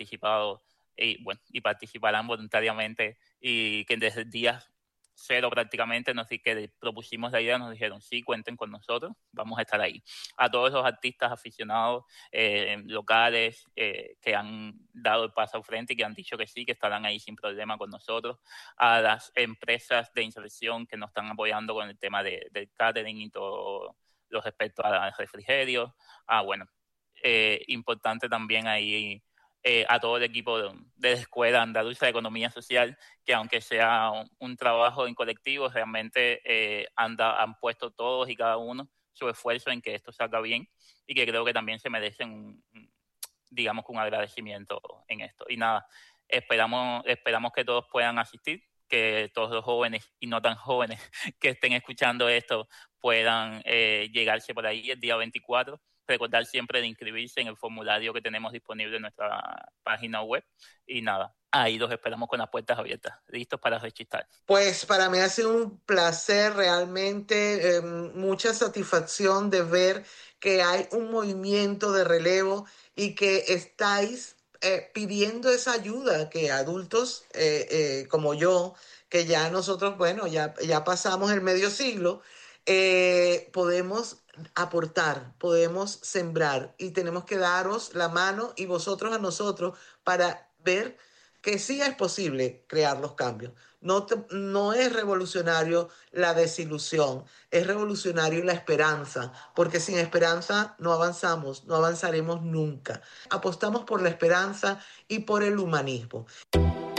participado y participarán voluntariamente, y que desde el día cero prácticamente que propusimos la idea, nos dijeron sí, cuenten con nosotros, vamos a estar ahí. A todos los artistas aficionados locales que han dado el paso al frente y que han dicho que sí, que estarán ahí sin problema con nosotros, a las empresas de inserción que nos están apoyando con el tema del catering y todo lo respecto a refrigerios, importante también ahí a todo el equipo de la Escuela Andaluza de Economía Social, que aunque sea un trabajo en colectivo, realmente han puesto todos y cada uno su esfuerzo en que esto salga bien, y que creo que también se merecen digamos que un agradecimiento en esto. Y nada, esperamos que todos puedan asistir, que todos los jóvenes y no tan jóvenes que estén escuchando esto puedan llegarse por ahí el día 24. Recordar siempre de inscribirse en el formulario que tenemos disponible en nuestra página web. Y nada, ahí los esperamos con las puertas abiertas, listos para rechistar. Pues para mí ha sido un placer realmente, mucha satisfacción de ver que hay un movimiento de relevo y que estáis pidiendo esa ayuda que adultos como yo, que ya nosotros, bueno, ya pasamos el medio siglo, podemos aportar, podemos sembrar y tenemos que daros la mano y vosotros a nosotros para ver que sí es posible crear los cambios. No es revolucionario la desilusión, es revolucionario la esperanza, porque sin esperanza no avanzamos, no avanzaremos nunca. Apostamos por la esperanza y por el humanismo.